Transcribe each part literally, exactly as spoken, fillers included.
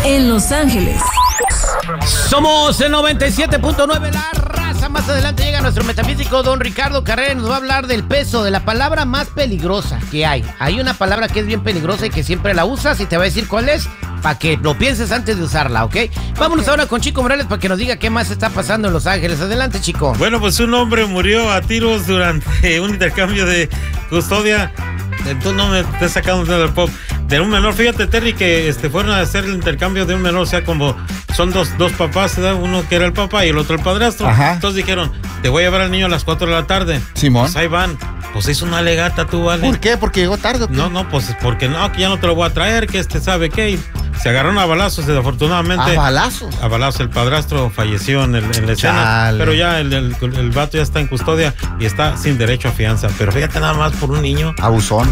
en Los Ángeles. Somos el noventa y siete punto nueve, la raza. Más adelante llega nuestro metafísico don Ricardo Carrera y nos va a hablar del peso, de la palabra más peligrosa que hay. Hay una palabra que es bien peligrosa y que siempre la usas y te va a decir cuál es, para que lo pienses antes de usarla, ¿ok? Vámonos okay. ahora con Chico Morales para que nos diga qué más está pasando en Los Ángeles. Adelante, Chico. Bueno, pues un hombre murió a tiros durante un intercambio de custodia. Tú no me estás sacando del pop. De un menor, fíjate, Terry, que este, fueron a hacer el intercambio de un menor, o sea, como son dos, dos papás, ¿verdad? Uno que era el papá y el otro el padrastro. Ajá. Entonces dijeron, te voy a llevar al niño a las cuatro de la tarde. Simón. Pues ahí van. Pues hizo una legata tú, ¿vale? ¿Por qué? ¿Porque llegó tarde o qué? No, no, pues porque no, que ya no te lo voy a traer, que este sabe qué. Y se agarraron a balazos, desafortunadamente. ¿A balazos? A balazos. El padrastro falleció en, el, en la escena. Chale. Pero ya el, el, el vato ya está en custodia y está sin derecho a fianza. Pero fíjate nada más por un niño. Abusón.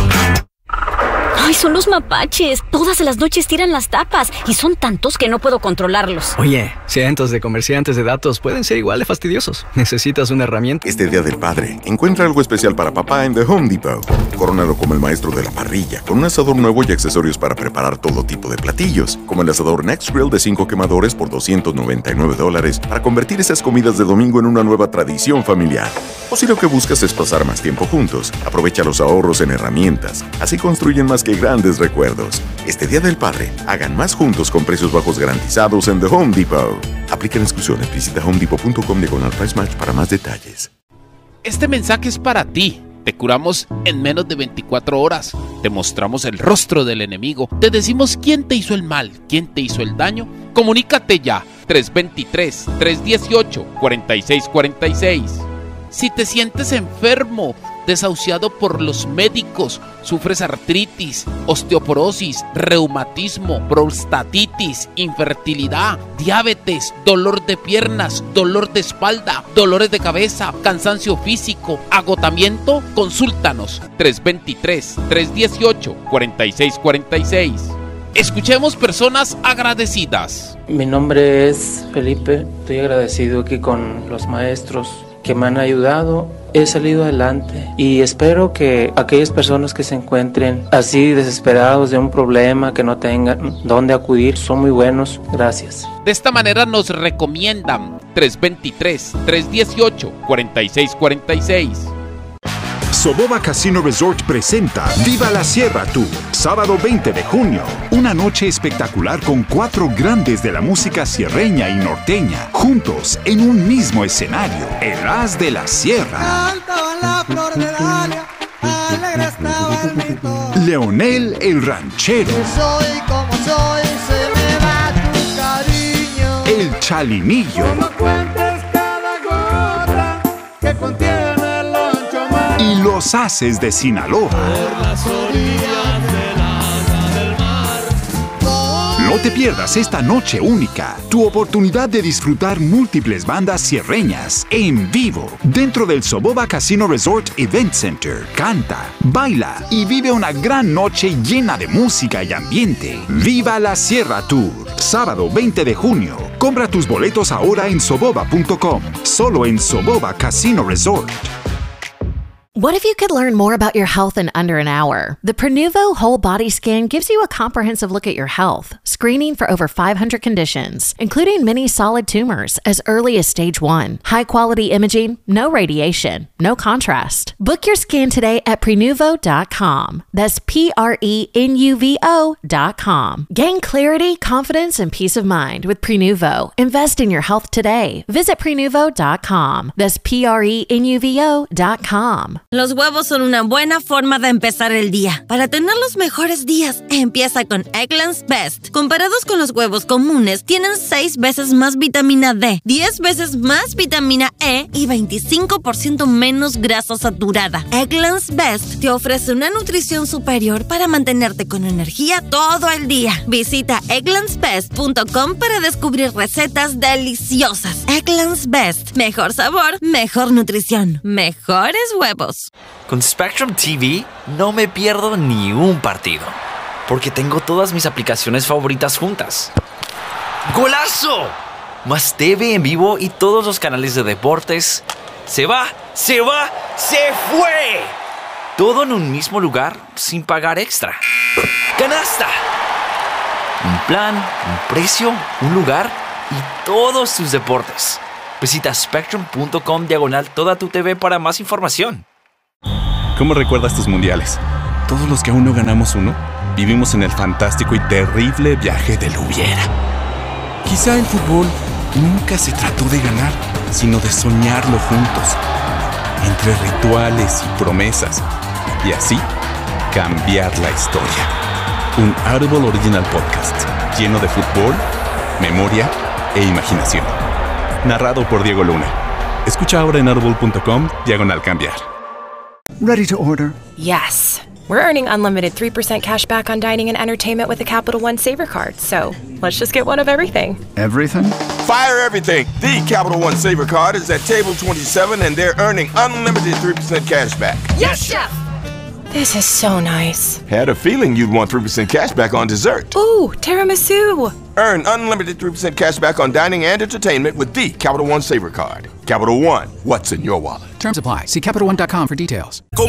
¡Ay, son los mapaches! Todas las noches tiran las tapas y son tantos que no puedo controlarlos. Oye, cientos de comerciantes de datos pueden ser igual de fastidiosos. ¿Necesitas una herramienta? Este Día del Padre, encuentra algo especial para papá en The Home Depot. Corónalo como el maestro de la parrilla, con un asador nuevo y accesorios para preparar todo tipo de platillos, como el asador Next Grill de cinco quemadores por doscientos noventa y nueve dólares, para convertir esas comidas de domingo en una nueva tradición familiar. O si lo que buscas es pasar más tiempo juntos, aprovecha los ahorros en herramientas. Así construyen más que grandes recuerdos. Este Día del Padre, hagan más juntos con precios bajos garantizados en The Home Depot. Aplican exclusiones. Visita home depot punto com diagonal price match para más detalles. Este mensaje es para ti. Te curamos en menos de veinticuatro horas. Te mostramos el rostro del enemigo. Te decimos quién te hizo el mal, quién te hizo el daño. Comunícate ya. tres dos tres, tres uno ocho, cuatro seis cuatro seis. Si te sientes enfermo, desahuciado por los médicos, sufres artritis, osteoporosis, reumatismo, prostatitis, infertilidad, diabetes, dolor de piernas, dolor de espalda, dolores de cabeza, cansancio físico, agotamiento, consúltanos. tres dos tres, tres uno ocho, cuatro seis cuatro seis. Escuchemos personas agradecidas. Mi nombre es Felipe. Estoy agradecido aquí con los maestros que me han ayudado. He salido adelante y espero que aquellas personas que se encuentren así desesperados de un problema, que no tengan dónde acudir, son muy buenos. Gracias. De esta manera nos recomiendan tres dos tres, tres uno ocho, cuatro seis cuatro seis. Soboba Casino Resort presenta Viva la Sierra Tour, sábado veinte de junio. Una noche espectacular con cuatro grandes de la música sierreña y norteña, juntos en un mismo escenario, el As de la Sierra. Leonel el Ranchero. Soy como soy, se me va tu cariño. El Chalinillo. No cuentes cada gota que contiene. Y los Haces de Sinaloa. Por las orillas del agua del mar. No te pierdas esta noche única, tu oportunidad de disfrutar múltiples bandas sierreñas en vivo dentro del Soboba Casino Resort Event Center. Canta, baila y vive una gran noche llena de música y ambiente. Viva la Sierra Tour, sábado veinte de junio. Compra tus boletos ahora en soboba punto com, solo en Soboba Casino Resort. What if you could learn more about your health in under an hour? The Prenuvo Whole Body Scan gives you a comprehensive look at your health, screening for over five hundred conditions, including many solid tumors as early as stage one. High-quality imaging, no radiation, no contrast. Book your scan today at prenuvo dot com. That's P R E N U V O dot com. Gain clarity, confidence, and peace of mind with Prenuvo. Invest in your health today. Visit prenuvo dot com. That's P R E N U V O dot com. Los huevos son una buena forma de empezar el día. Para tener los mejores días, empieza con Eggland's Best. Comparados con los huevos comunes, tienen seis veces más vitamina D, diez veces más vitamina E y veinticinco por ciento menos grasa saturada. Eggland's Best te ofrece una nutrición superior para mantenerte con energía todo el día. Visita egglands best punto com para descubrir recetas deliciosas. Eggland's Best. Mejor sabor, mejor nutrición, mejores huevos. Con Spectrum T V no me pierdo ni un partido, porque tengo todas mis aplicaciones favoritas juntas. ¡Golazo! Más T V en vivo y todos los canales de deportes. ¡Se va! ¡Se va! ¡Se fue! Todo en un mismo lugar sin pagar extra. ¡Canasta! Un plan, un precio, un lugar y todos tus deportes. Visita spectrum.com diagonal toda tu T V para más información. ¿Cómo recuerdas tus mundiales? Todos los que aún no ganamos uno, vivimos en el fantástico y terrible viaje del hubiera. Quizá el fútbol nunca se trató de ganar, sino de soñarlo juntos, entre rituales y promesas, y así cambiar la historia. Un Audible Original Podcast lleno de fútbol, memoria e imaginación. Narrado por Diego Luna. Escucha ahora en audible.com diagonal cambiar. Ready to order? Yes. We're earning unlimited three percent cash back on dining and entertainment with the Capital One Saver Card, so let's just get one of everything. Everything? Fire everything! The Capital One Saver Card is at table twenty-seven and they're earning unlimited three percent cash back. Yes, Chef! This is so nice. Had a feeling you'd want three percent cash back on dessert. Ooh, tiramisu! Earn unlimited three percent cash back on dining and entertainment with the Capital One Saver Card. Capital One, what's in your wallet? Terms apply. See Capital One dot com for details.